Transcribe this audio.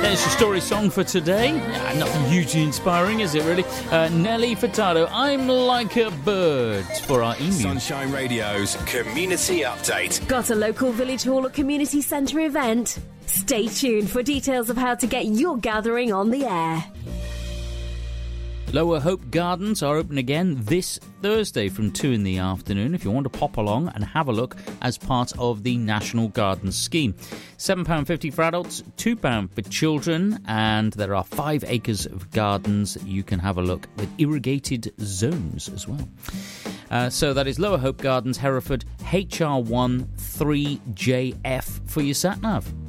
There's your story song for today. Nothing hugely inspiring, is it really? Nelly Furtado, I'm Like a Bird, for our email. Sunshine Radio's Community Update. Got a local village hall or community centre event? Stay tuned for details of how to get your gathering on the air. Lower Hope Gardens are open again this Thursday from 2 in the afternoon if you want to pop along and have a look as part of the National Gardens scheme. £7.50 for adults, £2 for children, and there are 5 acres of gardens you can have a look with irrigated zones as well. So that is Lower Hope Gardens, Hereford, HR1 3JF for your sat-nav.